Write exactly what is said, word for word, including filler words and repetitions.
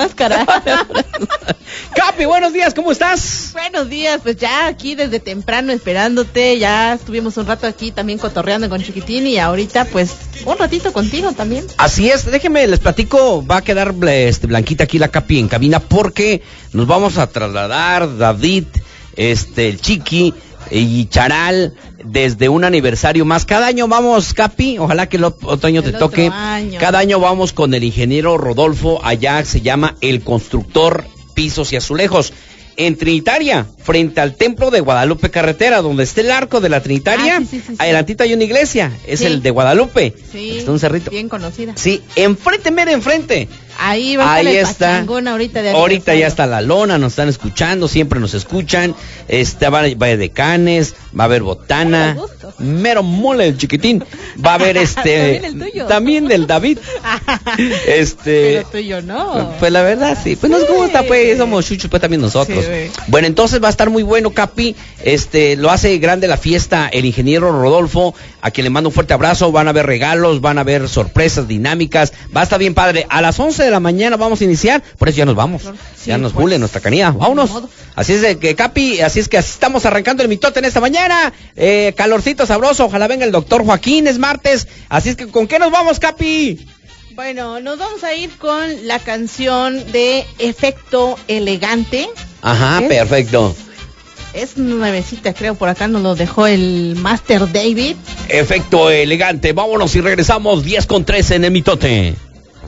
máscara. Capi, buenos días, ¿cómo estás? Buenos días, pues ya aquí desde temprano esperándote, ya estuvimos un rato aquí también cotorreando con Chiquitín y ahorita pues un ratito contigo también. Así es, déjenme, les platico, va a quedar este, blanquita aquí la Capi en cabina porque nos vamos a trasladar, David, este, el Chiqui y Charal, desde un aniversario más. Cada año vamos, Capi, ojalá que el otro año el te otro toque. Año. Cada año vamos con el ingeniero Rodolfo, allá se llama El Constructor Pisos y Azulejos, en Trinitaria, frente al Templo de Guadalupe Carretera, donde está el arco de la Trinitaria. Ah, sí, sí, sí, sí. Adelantito hay una iglesia, es Sí. el de Guadalupe. Sí, está un cerrito. bien conocida. Sí, enfrente, mera enfrente. Ahí va a Ahí estar el está. pachangón ahorita de Ahorita aniversario. ya está la lona, nos están escuchando, siempre nos escuchan. Este, va, va a haber decanes, va a haber botana, Muy a gusto. mero mole el Chiquitín. Va a haber este. También el tuyo. También del David. Este. Pero tuyo no. Pues la verdad, sí. Pues nos gusta, pues, somos chuchos, pues también nosotros. Sí, güey. Bueno, entonces va a estar muy bueno, Capi. Este, lo hace grande la fiesta el ingeniero Rodolfo, a quien le mando un fuerte abrazo. Van a haber regalos, van a haber sorpresas dinámicas. Va a estar bien padre. A las once de la mañana vamos a iniciar, por eso ya nos vamos. Sí, ya nos pues, bule nuestra canilla. Vámonos. Así es de que, Capi, así es que estamos arrancando el mitote en esta mañana. Eh, calorcito sabroso, ojalá venga el doctor Joaquín, es martes. Así es que, ¿con qué nos vamos, Capi? Bueno, nos vamos a ir con la canción de Efecto Elegante. Ajá, ¿Es? perfecto. Es nuevecita, creo, por acá nos lo dejó el Master David. Efecto Elegante, vámonos y regresamos diez con trece en el mitote.